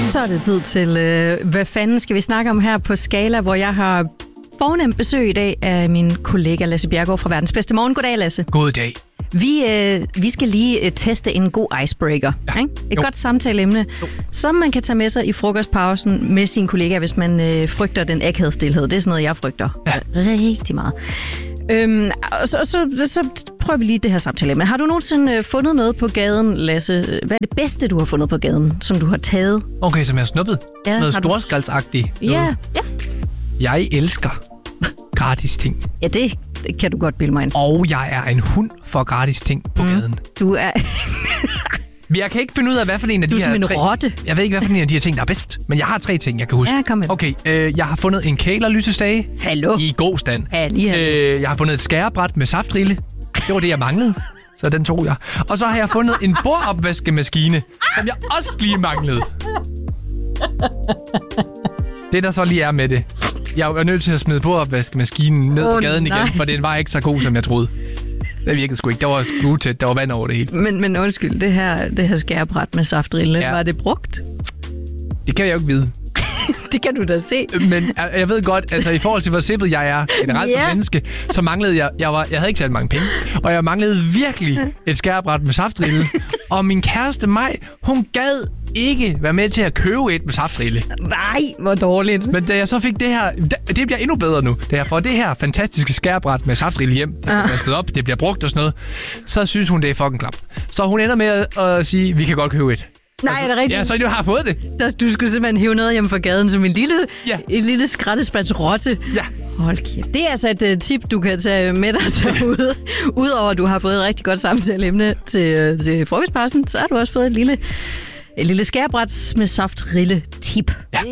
Så er det tid til, hvad fanden skal vi snakke om her på Skala, hvor jeg har fornemt besøg i dag af min kollega Lasse Bjerregaard fra Verdens Bedste Morgen. Goddag, Lasse. Goddag. Vi skal lige teste en god icebreaker. Ja. Ikke? Et godt samtaleemne, som man kan tage med sig i frokostpausen med sine kollegaer, hvis man frygter den akavede stilhed. Det er sådan noget, jeg frygter rigtig meget. Så prøver vi lige det her samtaleemne. Har du nogensinde fundet noget på gaden, Lasse? Hvad er det bedste, du har fundet på gaden, som du har taget? Okay, som jeg har snuppet? Ja, noget storskaldsagtigt? Ja. Jeg elsker gratis ting. Ja, det kan du godt bilde mig ind. Og jeg er en hund for gratis ting på gaden. Du er... Jeg kan ikke finde ud af, hvad for en af de her tre... Du er som en rotte. Jeg ved ikke, hvad for en af de her ting, der er bedst. Men jeg har 3 ting, jeg kan huske. Ja, kom med. Okay, jeg har fundet en kælerlysestage. Hallo. I god stand. Ja, lige jeg har fundet et skærebræt med saftrille. Det var det, jeg manglede. Så den tog jeg. Og så har jeg fundet en bordopvaskemaskine, som jeg også lige manglede. Det, der så lige er med det. Jeg var nødt til at smide bordopvaskemaskinen ned på gaden igen, for den var ikke så god, som jeg troede. Det virkede sgu ikke. Der var skruetæt, der var vand over det hele. Men undskyld, det her skærebræt med saftrille, var det brugt? Det kan jeg jo ikke vide. Det kan du da se. Men jeg ved godt, altså i forhold til, hvor sippet jeg er generelt som menneske, så manglede jeg havde ikke særlig mange penge, og jeg manglede virkelig et skærebræt med saftrille. Og min kæreste Maj, hun gad ikke være med til at købe et med saftrille. Nej, hvor dårligt. Men da jeg så fik det her, det bliver endnu bedre nu. Da jeg får det her fantastiske skærebræt med saftrille hjem, det er stået op, det bliver brugt og sådan noget, så synes hun, det er fucking klamt. Så hun ender med at sige, vi kan godt købe et. Nej, er det rigtigt? Ja, så du har fået det. Du skulle simpelthen hive noget hjem fra gaden som en lille skraldespandsrotte. Ja. Hold kæft. Det er altså et tip, du kan tage med dig derude. Udover at du har fået et rigtig godt samtaleemne til frokostpausen, så har du også fået et lille skærebræt med saftrille tip. Ja.